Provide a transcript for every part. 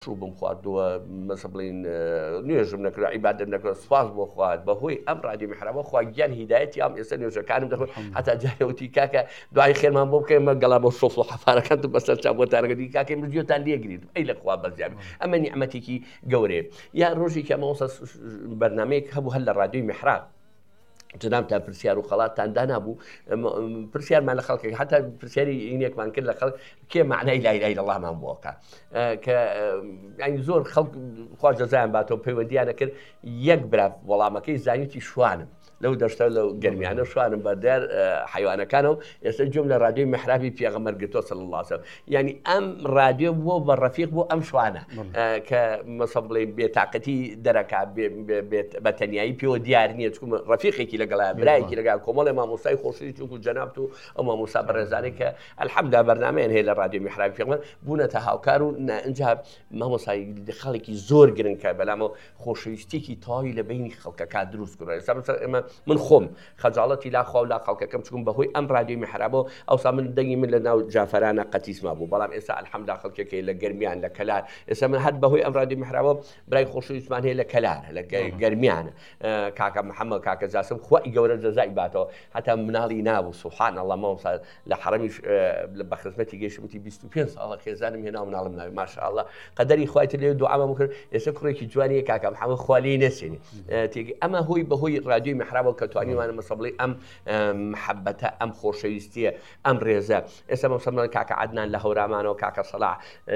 مەشروبم خواردووە مەسە بڵین نوێژم نەکرد عیبادەت نەکرد سوپاس بۆ خوارد بەهۆی ئەم ڕادیۆ میحرابە خوا گیان هیدایەتی ئەم ئێستا نوێژەکانم دەخۆ هەتا جارێوتی کاکە دوای خێرمان بۆ بکەین مەگەڵا بۆ شۆف و حەفارەکان بەسەر چاوەتانەکەدی کاکەی مژیۆتان لێگریت ئەی لە خوا بەزیاب ئەمە نیعمەتێکی گەورەیە یا ڕۆژێکی ئەمەوەسە بەرنامەیەک هەبوو هەر لە ڕادیۆی میحراب جنابتان پرسیار و خەڵاتتان دانابوو پرسیارمان لە خەڵکێک حتا پرسیاری اینێکمان کرد لە خەڵک کێ معنای لا إله إلا الله مان بۆکە کە ینی زۆر خەڵک خوا جەزایان باتەوە پەیوەندیانە کرد یەک برا وەڵامەکەی زانیوتی شوانم لەو دەشتە لەو گەرمیانە شوانم بەردەر حیوانەکانەوە ئێستا جۆم لە ڕادیۆی میحرابی پێغەمبەر گرتووە صلی الله علیه وسلم یعنی ئەم ڕادیۆ بۆ بە ڕەفیق بۆ ئەم شوانە کە مەسە بڵێ بێتاقەتی دەرەکات بە تەنیایی پێوە دیار نییە چکومە ڕەفیقێکی لەگەڵا برایەکی لەگەڵ کۆمەڵی مامۆستای خۆشی چونکو جەنابەت و ئەو مامۆستا بەڕێزانەی کە ئەلحەمدوللا بەرنامەیان هەیە لە ڕادیۆ میحرابی پێغەمبەر بوونەتە هاوکار و ئەنجا مامۆستای خەڵکی زۆر گرنگ کە بەلامەوە خۆشەویستێکی تەواوی لە بینی خەڵکەکە دروست کردووە ئێستا ئێمە من خۆم خەجاڵەتی لا خوا و لا خەڵکەکەم چکم بەهۆی ئەم ڕادیۆی میحرابەوە ئەوسا من دەنگی من لە ناو جافەرانە قەتیسما بوو بەڵام ئێستا ئەلحەمدوللا خەڵکێکی لە گەرمیان لە کەلار ئێستا من هەر بەهۆی ئەم ڕادیۆ میحرابەوە برای خۆشەویستمان هەیە لە کەلارە لە گەرمیانە کاکە محەممەد کاکە جاسم خوای گەورە جەزای باتەوە هەتا مناڵی نابوو سوبحان الله مامۆستا لە حرەمیش بە خزمەتی گەیشتمتی 25 ساڵە خێزانم هێنا و مناڵم ناوی ماشاءالله قەدەری خوایت لێ دوعامەم کرد ئێستا کوڕێکی جوانیە کاکە محەممەد خوا لێی نەسێنێ تێگەی ئەمە هۆی بەهۆی ڕادیۆی میحرابەوە کە توانیوانە مەسە بڵێ ئەم محەبەتە ئەم خۆشەویستیە ئەم ڕێزە ئێستا مەسە بڵێ کاکە عەدنان لە هەورامانەوە کاکە سەلاح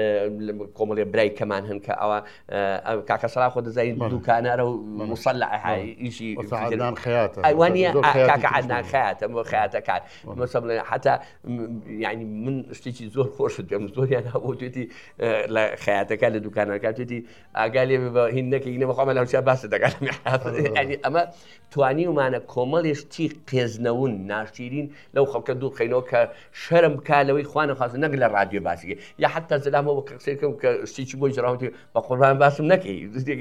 کۆمەڵێ برای کەمان هەن کە ئەوە کاکە سەلاح خۆ دەزانین دوکانەرە و موسەلعە ئیشی عەدنان خەیاتە ئەوانیە کاکە عەدنان خەیاتە خەیاتەکان مەسە بڵێ حتا یعنی من شتێکی زۆر خۆشت پێم زۆریان هەبوو توێتی لە خەیاتەکان لە دوکانەکان توێتی ئاگا لێ بە هین نەکەی نەبەخۆمە لەوشیا باسە دەکات ینی ئەمە توانیومانە کۆمەڵێشتی قێزنەون ناشرین لەو خەڵکە دوو بخەینەوە کە شەرم کا لەوەی خوانە خواستن نەک لە ڕادیۆ باسیگە یا حتا زلامەوە کە قسەیەکەم کە شتێکی بۆی جراوەتی بە قوربان باسم نەکەی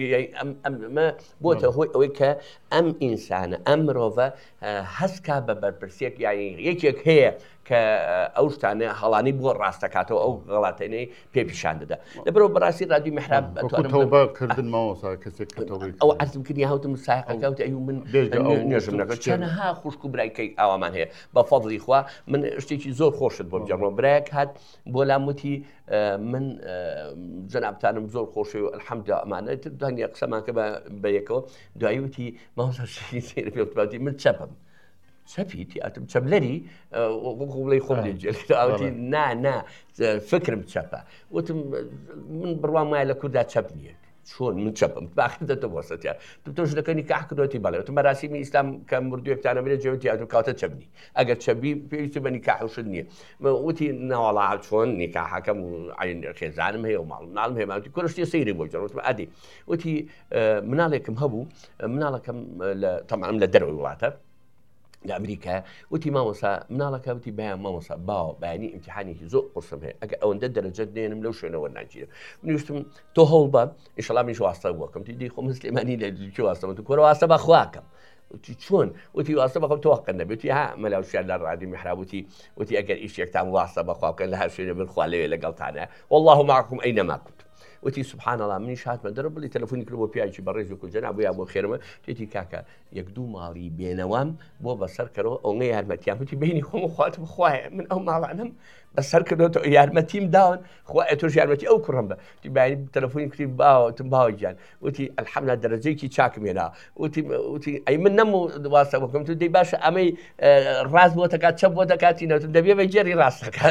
ئەمە بۆتە هۆی ئەوەی کە ئەم ئینسانە ئەم مرۆڤە هەستکا بە بەرپرسێک یانی یەکێک هەیە کە ئەو شتانە هەڵانی بۆ ڕاستەکاتەوە ئەو غەڵاتەی پێپیشان دەدا لەبەرەوە بەڕاستی ڕادیۆ میحراب تەوبەکردن مامۆستا کەسێک ئەو عەرزم کردی هاوتم سایقەکەوت ئەی من نوێژم نەکرد چەنەها خوشک و برایکەی ئاوامان هەیە بە فەضڵی خوا من شتێکی زۆر خۆشت بۆ بجەڕمەوە برایەک هات بۆ لام وتی من جەنابتانم زۆر خۆشی و ئەلحەمدوللا ئەمانە دانیا قسەمان کە بە یەکەوە دوایی وتی مامۆستا شتێکی پێ وتی من چەپم چەپیتی ئەتم چەپلەری بڵێ خۆم لێجێڵی نا فکرم چەپە وتم من بڕوام وایە لە کووردا چەپ نییە چۆن من چەپم باخی دەتەوە وەسەتیان تۆش دەکەنی کاح کردوەتی بەڵێ وتم مەراسیمی ئیسلام کە مردوویەکتانە بێت جێوتی ئەتو کاتە چەپنی ئەگەر چەبی پێویستی بە نیکاحوشت نییە وتی ناوەڵا چۆن نیکاحەکەم و خێزانم هەیە و ماڵم هەیە وتی کوڕشتی سەیری بۆ جەڕ وتم ئەدی وتی مناڵێکم هەبوو مناڵەکەم تەمام لە دەرەوەی وڵاتە لە ئەمریکا وتی مامۆستا مناڵەکە وتی بەیان مامۆستا باوە بەیانی ئیمتیحانێکی زۆر قورسم هەیە ئەگە ئەوەندە دەرەجەت دێنم لەو شوێنەوە ناگیرم منیشتم تۆ هەوڵ بە ئینشەڵا منیش واستە بۆکەم تی دی خۆم سلێمانی لە واستەم تو کۆرە واستە بە خواکەم وتی چۆن وتی واستە بەخۆم تۆقن نەبێت وتی ها مەلاوشیان لە ڕادیۆ میحراب وتی ئەگەر ئیشێکتان واستە بەخوا بکەن لە هەر شوێنە بن خوا لەوێ لەگەڵتانە والله معكم ئەینەما كنتم وتی سبحان الله منیش هاتمە دەرە بڵی تەلەفۆنی کرد بۆ پیاوێکی بەڕێز و جەناب یا بۆ خێرمە توێتی کاکە یەک دوو ماڵی بێنەوەم بۆ بەسەر کەرەوە ئەوڵە یارمەتیان وتی بینی خۆم خواتم خوایە من ئەو ماڵانم بەسەر کردەوە یارمەتیم داون خوا تۆش یارمەتی ئەو کوڕم بە تی بینی تەلەفۆنی کردی باوتم باوەجیان وتی ئەلحەمدوللا دەرەجەیەکی چاکم هێنا وتی ئەی من نەم واستە بکەم تو دەی باشە ئەمەی ڕاست بۆ دەکات چەپ بۆ دەکاتی نەوت دەبێ بە جێری ڕاستەکە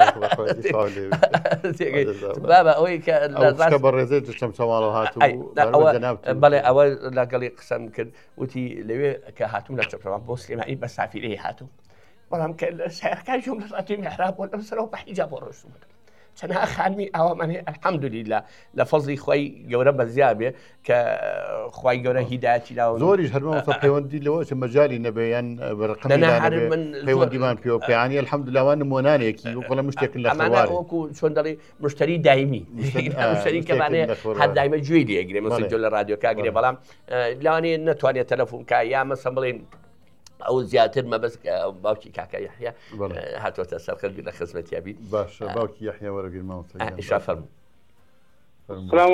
بابە ئەوەی کە بەڕێزێت چەمچەماڵ هاتوو بەڵێ ئەوە لەگەڵی قسەم کرد وتی لەوێ کە هاتووم لە چەپڕەوە بۆ سلێمانی بە سافیرەی هاتوو بەڵام کە لە سایرەکان ژۆم لە ڕادیۆی میحراب بۆ لەمسەرەوە بە حیجاب بۆ ڕۆیشتم چەندها خانمی ئاوامان هەیە ئەلحەمدولیلا لە فەزڵی خوای گەورە بەزیاد بێ کە خوای گەورە هیدایەتی داوە زۆریش هەرمەوەستا پەیوەندی لەوە مەجای نەبێ یان پەیوەندیمان پێوە پێیانی ئەلحەمدولیلا وان نمونانێکی وەڵە مشتێکن لە خوارێ وەکو چۆن دەڵێ مشتری دایمی مشتری کەمانەیە هەر دایمە گوێی لێگرێ مەسەن جۆ لە ڕادیۆکا گرێ بەڵام لەوانەیە نەتوانێت تەلەفۆن کا یا مەسەن بڵێن ئەو زیاتر مەبەست باوکی کاکە یەحیا هاتوۆتە سەرخەربی لە خزمەتیابی باشە باوکی یەحیا وەرەگرمەوە ئیشا فەرموو